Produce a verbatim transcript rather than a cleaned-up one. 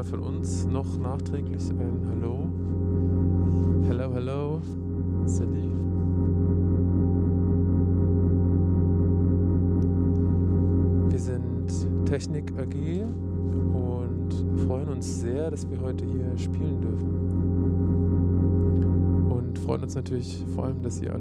mal von uns noch nachträglich ein Hallo. Hello, hello. Salut. Wir sind Technik A G und freuen uns sehr, dass wir heute hier spielen dürfen. Und freuen uns natürlich vor allem, dass ihr alle